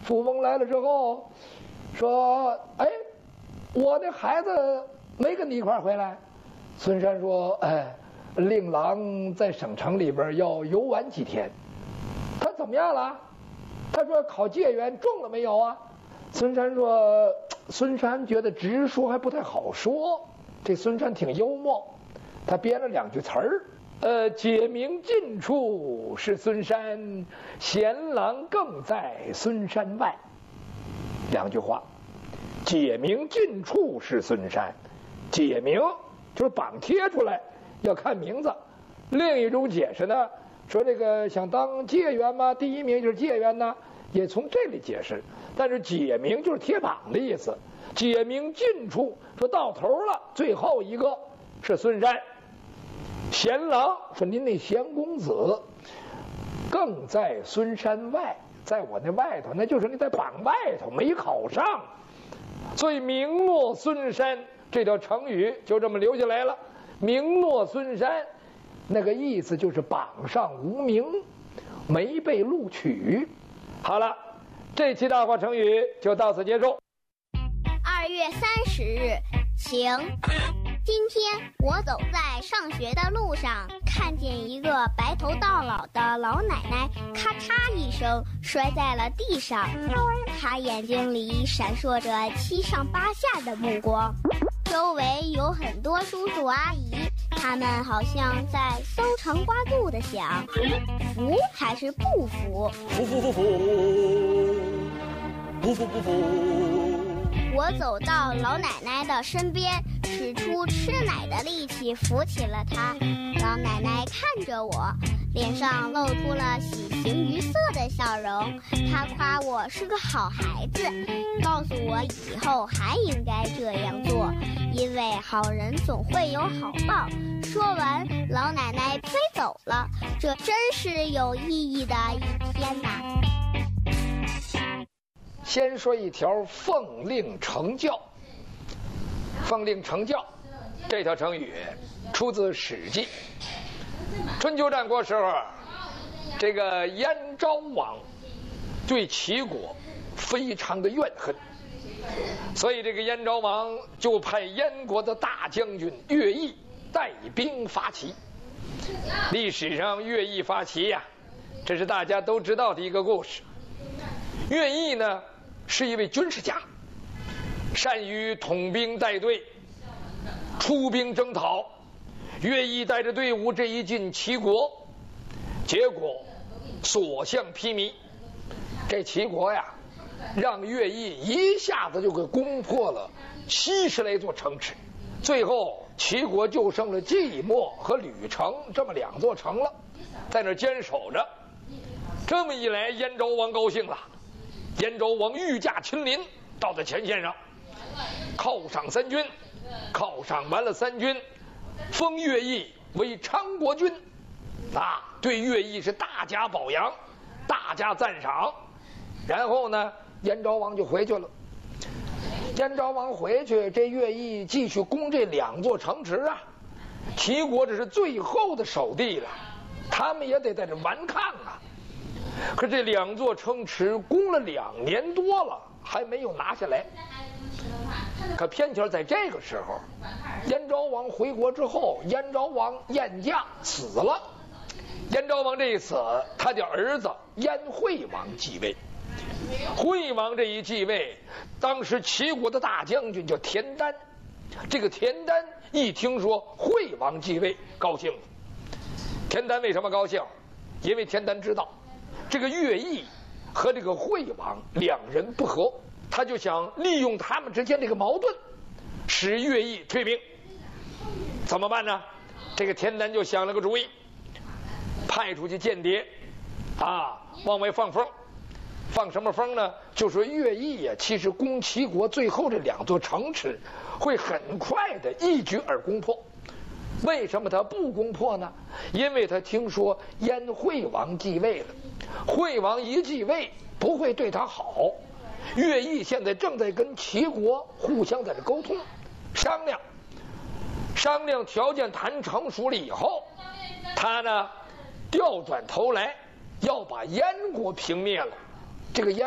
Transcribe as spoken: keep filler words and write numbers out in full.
朱蒙来了之后，说：“哎，我的孩子没跟你一块儿回来。”孙山说：“哎，令郎在省城里边要游玩几天。”他怎么样了？他说：“考解元中了没有啊？”孙山说：“孙山觉得直说还不太好说。”这孙山挺幽默，他编了两句词儿。呃，解明近处是孙山，贤郎更在孙山外。两句话，解明近处是孙山，解明就是榜贴出来要看名字。另一种解释呢，说这个想当解元嘛，第一名就是解元呢，也从这里解释。但是解明就是贴榜的意思，解明近处说到头了，最后一个是孙山。贤郎说：“您那贤公子更在孙山外，在我那外头，那就是你在榜外头没考上，所以名落孙山这条成语就这么留下来了。名落孙山，那个意思就是榜上无名，没被录取。好了，这期大话成语就到此结束。 二月三十日，晴。今天我走在上学的路上，看见一个白头到老的老奶奶，咔嚓一声摔在了地上。她眼睛里闪烁着七上八下的目光，周围有很多叔叔阿姨，他们好像在搜肠刮肚的想，服还是不服？ 服服不服，不服不服。 我走到老奶奶的身边，使出吃奶的力气扶起了她。老奶奶看着我，脸上露出了喜形于色的笑容。她夸我是个好孩子，告诉我以后还应该这样做，因为好人总会有好报。说完，老奶奶飞走了。这真是有意义的一天呐！ 先说一条奉令成教。奉令成教这条成语出自《史记》。春秋战国时候，这个燕昭王对齐国非常的怨恨，所以这个燕昭王就派燕国的大将军乐毅带兵伐齐。历史上乐毅伐齐呀、啊，这是大家都知道的一个故事。乐毅呢是一位军事家，善于统兵带队，出兵征讨。乐毅带着队伍这一进齐国，结果所向披靡。这齐国呀，让乐毅一下子就给攻破了七十来座城池，最后齐国就剩了寂寞和吕城这么两座城了，在那坚守着。这么一来，燕昭王高兴了。燕昭王御驾亲临，到在前线上，犒赏三军，犒赏完了三军，封乐毅为昌国君，啊，对乐毅是大加表扬，大加赞赏。然后呢，燕昭王就回去了。燕昭王回去，这乐毅继续攻这两座城池啊。齐国这是最后的守地了，他们也得在这顽抗啊。可这两座城池攻了两年多了，还没有拿下来。可偏巧在这个时候，燕昭王回国之后，燕昭王燕驾死了。燕昭王这一死，他的儿子燕惠王继位。惠王这一继位，当时齐国的大将军叫田丹。这个田丹一听说惠王继位，高兴了。田丹为什么高兴？因为田丹知道这个乐毅和这个惠王两人不和，他就想利用他们之间这个矛盾，使乐毅退兵。怎么办呢？这个田丹就想了个主意，派出去间谍啊，往外放风。放什么风呢？就说乐毅呀，其实攻齐国最后这两座城池会很快的一举而攻破。为什么他不攻破呢？因为他听说燕惠王继位了，惠王一继位不会对他好。乐毅现在正在跟齐国互相在这沟通商量，商量条件谈成熟了以后，他呢调转头来要把燕国平灭了。这个燕